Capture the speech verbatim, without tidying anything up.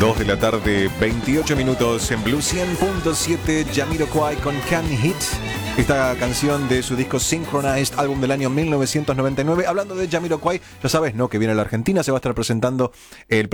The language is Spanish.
dos de la tarde, veintiocho minutos en Blue cien punto siete. Jamiroquai con Can Hit. Esta canción de su disco Synchronized, álbum del año mil novecientos noventa y nueve. Hablando de Jamiroquai, ya sabes, ¿no? Que viene a la Argentina, se va a estar presentando el